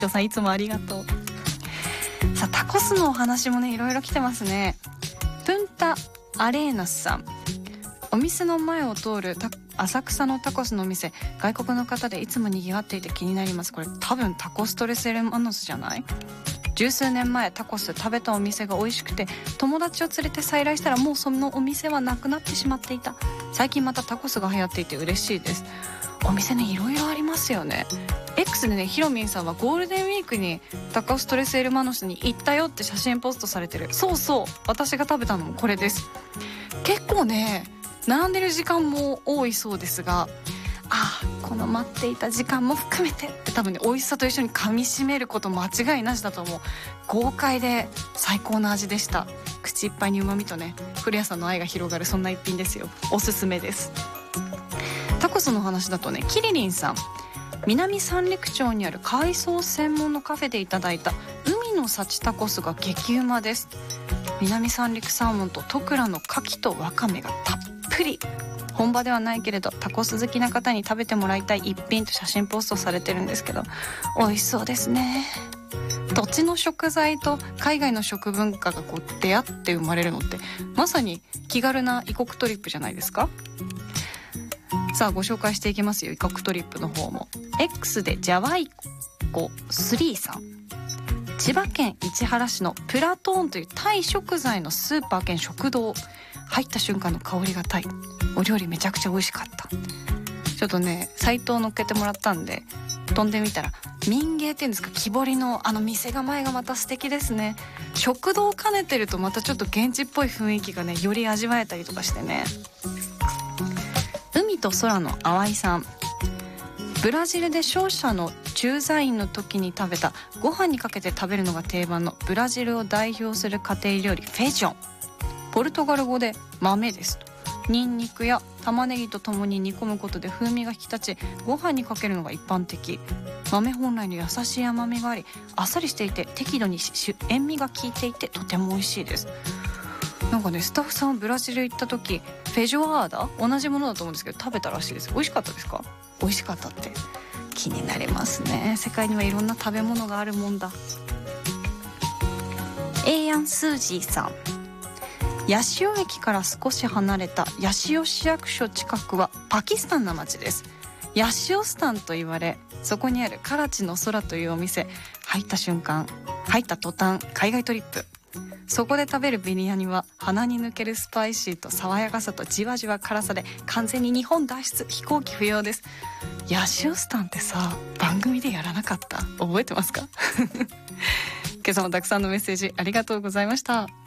さんいつもありがとう。さあタコスのお話もねいろいろ来てますね。プンタアレーナスさん、お店の前を通る浅草のタコスのお店、外国の方でいつも賑わっていて気になります。これ多分タコストレスエルマノスじゃない？十数年前タコス食べたお店が美味しくて友達を連れて再来したらもうそのお店はなくなってしまっていた。最近またタコスが流行っていて嬉しいです。お店ねいろいろありますよね。 X でねヒロミンさんはゴールデンウィークにタコストレスエルマノスに行ったよって写真ポストされてる。そうそう、私が食べたのもこれです。結構ね並んでる時間も多いそうですが、この待っていた時間も含めてって多分ね美味しさと一緒に噛み締めること間違いなしだと思う。豪快で最高な味でした。口いっぱいに旨味とね古谷さんの愛が広がるそんな一品ですよ。おすすめです。タコスの話だとねキリリンさん、南三陸町にある海藻専門のカフェでいただいた海の幸タコスが激うまです。南三陸サーモンとトクラの牡蠣とわかめがたっぷり。本場ではないけれどタコス好きな方に食べてもらいたい一品と写真ポストされてるんですけど、美味しそうですね。土地の食材と海外の食文化がこう出会って生まれるのってまさに気軽な異国トリップじゃないですか。さあご紹介していきますよ。異国トリップの方も X でジャワイコ3さん、千葉県市原市のプラトーンというタイ食材のスーパー兼食堂、入った瞬間の香りがタイ、お料理めちゃくちゃ美味しかった。ちょっとねサイトを載っけてもらったんで飛んでみたら、民芸っていうんですか、木彫りの店構えがまた素敵ですね。食堂を兼ねてるとまたちょっと現地っぽい雰囲気がねより味わえたりとかしてね。海と空の淡井さん、ブラジルで商社の駐在員の時に食べたご飯にかけて食べるのが定番のブラジルを代表する家庭料理フェジョン、ポルトガル語で豆ですと。ニンニクや玉ねぎとともに煮込むことで風味が引き立ち、ご飯にかけるのが一般的。豆本来の優しい甘みがあり、あっさりしていて適度に塩味が効いていてとても美味しいです。なんかねスタッフさんブラジル行った時フェジョアーダ同じものだと思うんですけど食べたらしいです。美味しかったですか？美味しかったって気になりますね。世界にはいろんな食べ物があるもんだ。エイヤンスージーさん、ヤシオ駅から少し離れたヤシオ市役所近くはパキスタンな町です。ヤシオスタンと言われ、そこにあるカラチの空というお店、入った途端海外トリップ。そこで食べるビリヤニは鼻に抜けるスパイシーと爽やかさとじわじわ辛さで完全に日本脱出、飛行機不要です。ヤシオスタンってさ番組でやらなかった？覚えてますか？今朝もたくさんのメッセージありがとうございました。